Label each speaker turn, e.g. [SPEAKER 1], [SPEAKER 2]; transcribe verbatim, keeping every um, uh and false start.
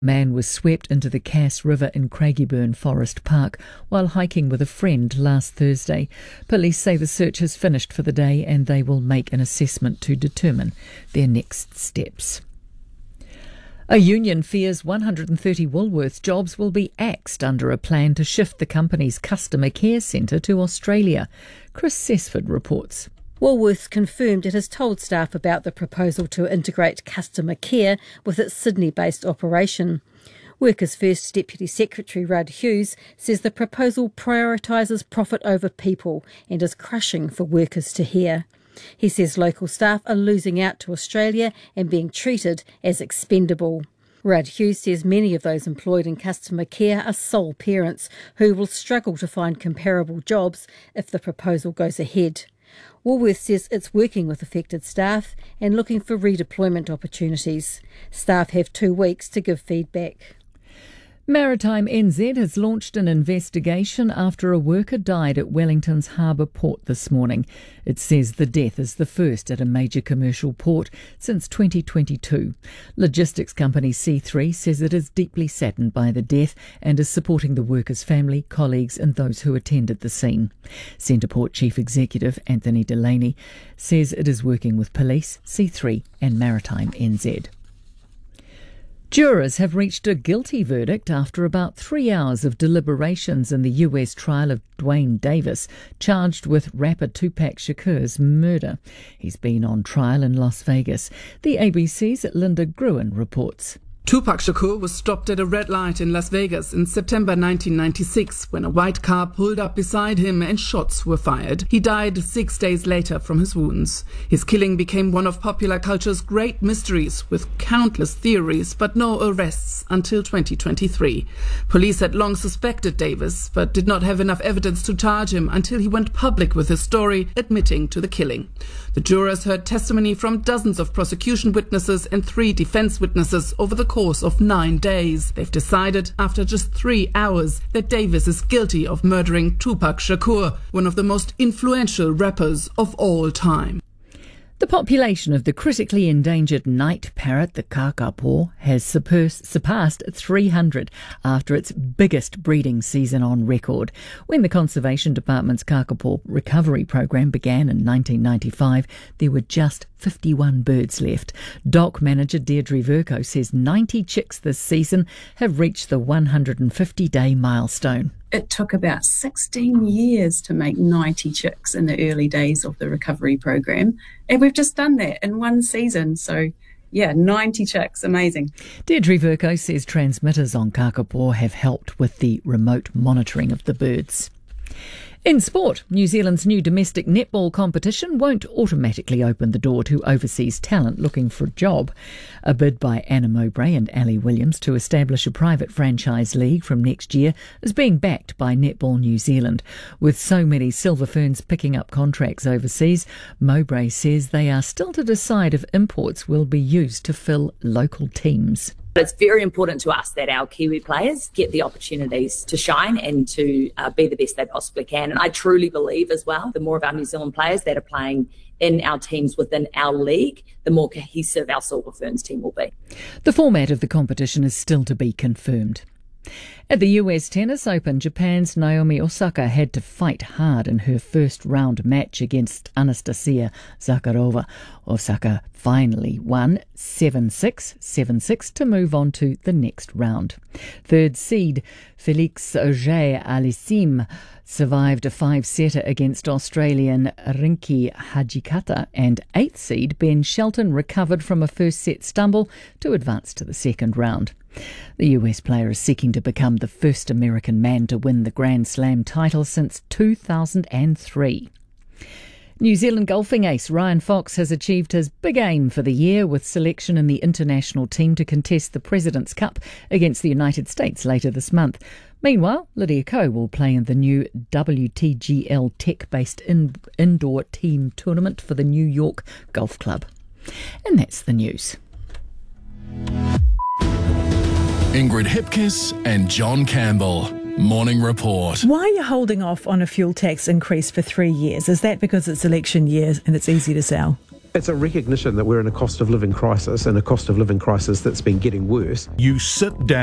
[SPEAKER 1] Man was swept into the Cass River in Craigieburn Forest Park while hiking with a friend last Thursday. Police say the search has finished for the day and they will make an assessment to determine their next steps. A union fears one hundred thirty Woolworths jobs will be axed under a plan to shift the company's customer care centre to Australia. Chris Cessford reports.
[SPEAKER 2] Woolworths confirmed it has told staff about the proposal to integrate customer care with its Sydney-based operation. Workers First Deputy Secretary Rudd Hughes says the proposal prioritises profit over people and is crushing for workers to hear. He says local staff are losing out to Australia and being treated as expendable. Rudd Hughes says many of those employed in customer care are sole parents who will struggle to find comparable jobs if the proposal goes ahead. Woolworths says it's working with affected staff and looking for redeployment opportunities. Staff have two weeks to give feedback.
[SPEAKER 1] Maritime N Z has launched an investigation after a worker died at Wellington's harbour port this morning. It says the death is the first at a major commercial port since twenty twenty-two. Logistics company C three says it is deeply saddened by the death and is supporting the worker's family, colleagues and those who attended the scene. Centreport Chief Executive Anthony Delaney says it is working with police, C three and Maritime N Z. Jurors have reached a guilty verdict after about three hours of deliberations in the U S trial of Duane Davis, charged with rapper Tupac Shakur's murder. He's been on trial in Las Vegas. The A B C's Linda Gruen reports.
[SPEAKER 3] Tupac Shakur was stopped at a red light in Las Vegas in September nineteen ninety-six when a white car pulled up beside him and shots were fired. He died six days later from his wounds. His killing became one of popular culture's great mysteries, with countless theories but no arrests until twenty twenty-three. Police had long suspected Davis but did not have enough evidence to charge him until he went public with his story, admitting to the killing. The jurors heard testimony from dozens of prosecution witnesses and three defense witnesses over the course of nine days. They've decided, after just three hours, that Davis is guilty of murdering Tupac Shakur, one of the most influential rappers of all time.
[SPEAKER 1] The population of the critically endangered night parrot, the kakapo, has surpassed three hundred after its biggest breeding season on record. When the Conservation Department's kakapo recovery program began in nineteen ninety-five, there were just fifty-one birds left. D O C manager Deirdre Vercoe says ninety chicks this season have reached the one hundred fifty day milestone.
[SPEAKER 4] It took about sixteen years to make ninety chicks in the early days of the recovery program. And we've just done that in one season. So, yeah, ninety chicks. Amazing.
[SPEAKER 1] Deirdre Vercoe says transmitters on kakapo have helped with the remote monitoring of the birds. In sport, New Zealand's new domestic netball competition won't automatically open the door to overseas talent looking for a job. A bid by Anna Mowbray and Ali Williams to establish a private franchise league from next year is being backed by Netball New Zealand. With so many Silver Ferns picking up contracts overseas, Mowbray says they are still to decide if imports will be used to fill local teams.
[SPEAKER 5] It's very important to us that our Kiwi players get the opportunities to shine and to uh, be the best they possibly can. And I truly believe as well, the more of our New Zealand players that are playing in our teams within our league, the more cohesive our Silver Ferns team will be.
[SPEAKER 1] The format of the competition is still to be confirmed. At the U S Tennis Open, Japan's Naomi Osaka had to fight hard in her first round match against Anastasia Zakharova. Osaka finally won seven six, seven six to move on to the next round. Third seed Felix Auger-Aliassime survived a five-setter against Australian Rinki Hijikata, and eighth seed Ben Shelton recovered from a first-set stumble to advance to the second round. The U S player is seeking to become the first American man to win the Grand Slam title since two thousand three. New Zealand golfing ace Ryan Fox has achieved his big aim for the year with selection in the international team to contest the President's Cup against the United States later this month. Meanwhile, Lydia Ko will play in the new W T G L tech-based in- indoor team tournament for the New York Golf Club. And that's the news.
[SPEAKER 6] Ingrid Hipkiss and John Campbell. Morning Report.
[SPEAKER 7] Why are you holding off on a fuel tax increase for three years? Is that because it's election year and it's easy to sell? It's a recognition that we're in a cost of living crisis, and a cost of living crisis that's been getting worse.
[SPEAKER 8] You sit down